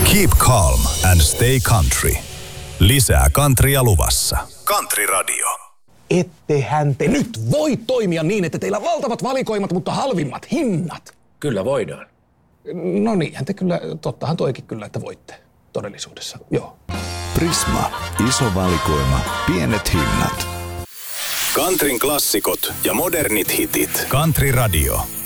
Keep calm and stay country. Lisää countrya luvassa. Country Radio. Ettehän te nyt voi toimia niin, että teillä valtavat valikoimat, mutta halvimmat hinnat. Kyllä voidaan. No niinhän te kyllä, tottahan toikin kyllä, että voitte todellisuudessa, joo. Prisma. Iso valikoima. Pienet hinnat. Countryn klassikot ja modernit hitit. Country Radio.